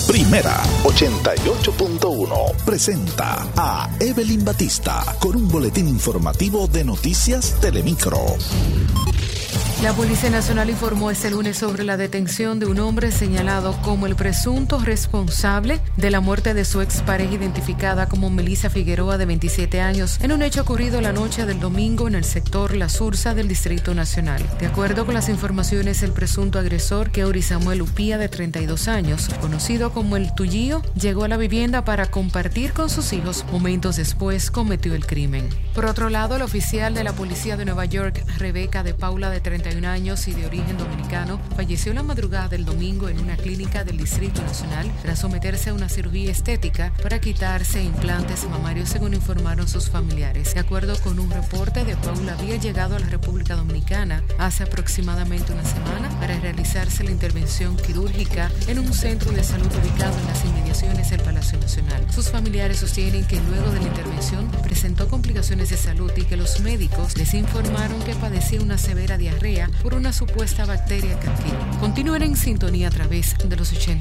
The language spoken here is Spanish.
Primera 88.1 presenta a Evelyn Batista con un boletín informativo de Noticias Telemicro. La Policía Nacional informó este lunes sobre la detención de un hombre señalado como el presunto responsable de la muerte de su expareja identificada como Melissa Figueroa, de 27 años, en un hecho ocurrido la noche del domingo en el sector La Sursa del Distrito Nacional. De acuerdo con las informaciones, el presunto agresor, Keuri Samuel Upía, de 32 años, conocido como el Tuyío, llegó a la vivienda para compartir con sus hijos. Momentos después cometió el crimen. Por otro lado, el oficial de la Policía de Nueva York, Rebeca de Paula, de 31 años y de origen dominicano, falleció la madrugada del domingo en una clínica del Distrito Nacional tras someterse a una cirugía estética para quitarse implantes mamarios, según informaron sus familiares. De acuerdo con un reporte, de Paula había llegado a la República Dominicana hace aproximadamente una semana para realizarse la intervención quirúrgica en un centro de salud ubicado en las inmediaciones del Palacio Nacional. Sus familiares sostienen que luego de la intervención presentó complicaciones de salud y que los médicos les informaron que padecía una severa diarrea por una supuesta bacteria que adquirió. Continúen en sintonía a través de los 80.